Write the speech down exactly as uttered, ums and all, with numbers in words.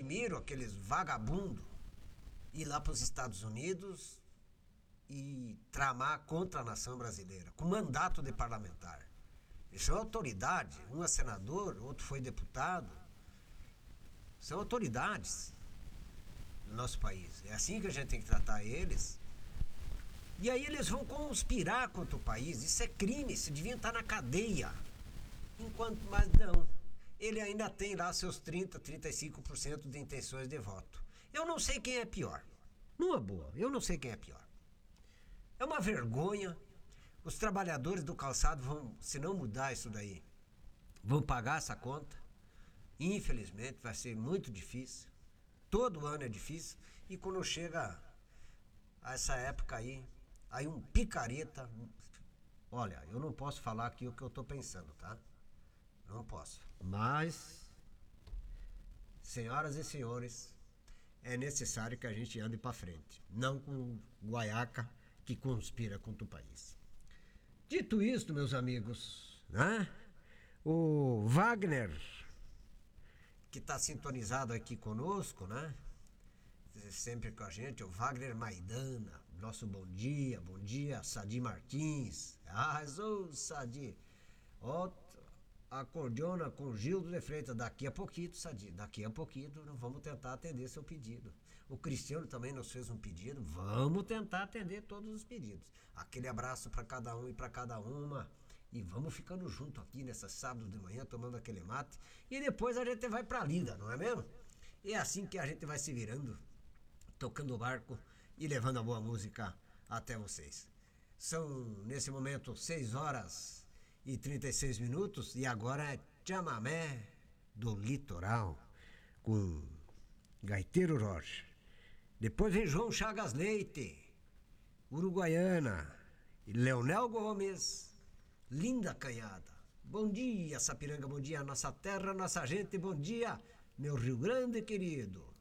admiro aqueles vagabundos ir lá para os Estados Unidos e tramar contra a nação brasileira, com mandato de parlamentar. Isso é autoridade. Um é senador, outro foi deputado. São autoridades no nosso país. É assim que a gente tem que tratar eles. E aí eles vão conspirar contra o país. Isso é crime, isso devia estar na cadeia. Enquanto, mas não. Ele ainda tem lá seus trinta, trinta e cinco por cento de intenções de voto. Eu não sei quem é pior. Numa boa, eu não sei quem é pior. É uma vergonha. Os trabalhadores do calçado vão, se não mudar isso daí, vão pagar essa conta. Infelizmente vai ser muito difícil. Todo ano é difícil. E quando chega a essa época aí, aí um picareta... Olha, eu não posso falar aqui o que eu tô pensando, tá? Não posso. Mas, senhoras e senhores, é necessário que a gente ande para frente. Não com guaiaca que conspira contra o país. Dito isto, meus amigos, né? O Wagner, que está sintonizado aqui conosco, né? Sempre com a gente, o Wagner Maidana, nosso bom dia, bom dia, Sadi Martins. Ah, sou Sadi. Ó, acordeona com Gildo de Freitas, daqui a pouquinho, Sadi, daqui a pouquinho nós vamos tentar atender seu pedido. O Cristiano também nos fez um pedido, vamos tentar atender todos os pedidos. Aquele abraço para cada um e para cada uma. E vamos ficando junto aqui nessa sábado de manhã, tomando aquele mate. E depois a gente vai pra lida, não é mesmo? E é assim que a gente vai se virando, tocando o barco e levando a boa música até vocês. São, nesse momento, seis horas e trinta e seis minutos. E agora é chamamé do litoral, com Gaiteiro Rocha. Depois vem João Chagas Leite, Uruguaiana, e Leonel Gomes, Linda Canhada. Bom dia, Sapiranga, bom dia, nossa terra, nossa gente, bom dia, meu Rio Grande querido.